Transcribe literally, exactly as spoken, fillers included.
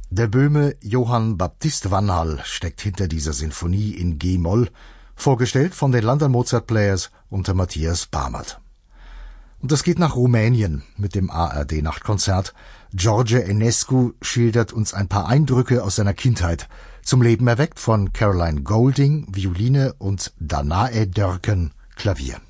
Der Böhme Johann Baptist Vanhal steckt hinter dieser Sinfonie in G-Moll, vorgestellt von den London Mozart Players unter Matthias Bamert. Und das geht nach Rumänien mit dem A R D-Nachtkonzert. George Enescu schildert uns ein paar Eindrücke aus seiner Kindheit, zum Leben erweckt von Caroline Golding, Violine und Danae Dörken, Klavier.